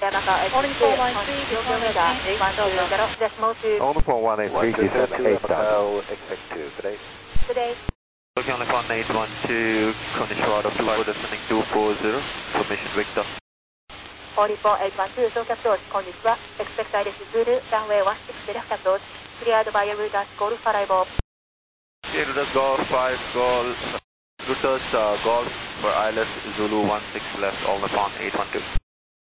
Only 413, descend 8. On 4183, descend 8 down. Expect 2, good day. Good day. Looking on 1812, Konnichiwa, October descending 240, formation Victor. 44812, SOC approach, こんにちは。Expect ILS Zulu, runway 16 left approach, cleared by Routers Golf 5. Okay, Routers Golf 5, Golf, Routers Golf for ILS Zulu 16 left, all upon 812.